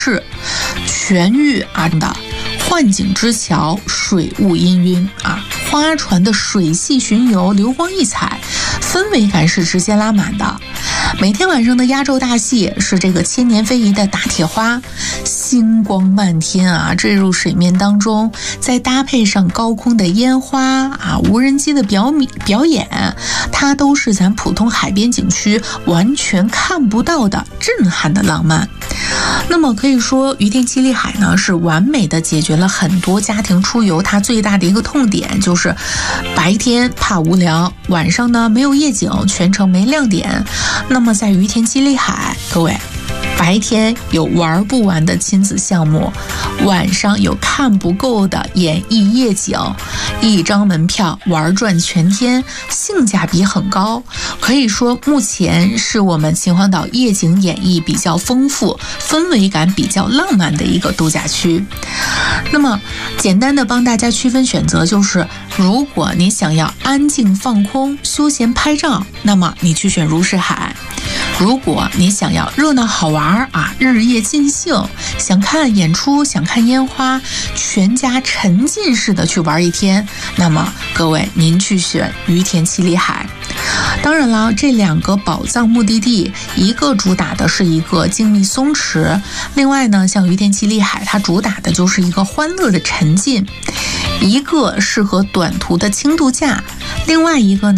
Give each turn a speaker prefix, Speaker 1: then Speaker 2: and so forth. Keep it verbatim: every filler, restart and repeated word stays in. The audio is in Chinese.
Speaker 1: 是全域啊的幻景之桥，水雾氤氲啊，花船的水系巡游，流光溢彩，氛围感是直接拉满的。每天晚上的压轴大戏是这个千年非遗的打铁花，星光漫天啊，坠入水面当中，再搭配上高空的烟花啊，无人机的表表演，它都是咱普通海边景区完全看不到的震撼的浪漫。那么可以说，于天七里海呢是完美的解决了很多家庭出游它最大的一个痛点，就是白天怕无聊，晚上呢没有夜景，全程没亮点。那么在于天七里海，各位，白天有玩不完的亲子项目，晚上有看不够的演艺夜景，一张门票玩转全天，性价比很高。可以说目前是我们秦皇岛夜景演绎比较丰富，氛围感比较浪漫的一个度假区。那么简单的帮大家区分选择，就是如果你想要安静放空休闲拍照，那么你去选如是海。如果你想要热闹好玩啊，日夜尽兴，想看演出，想看烟花，全家沉浸式的去玩一天，那么各位您去选于天七里海。当然了，这两个宝藏目的地，一个主打的是一个静谧松弛，另外呢，像于天七里海，它主打的就是一个欢乐的沉浸，一个适合短途的轻度假，另外一个呢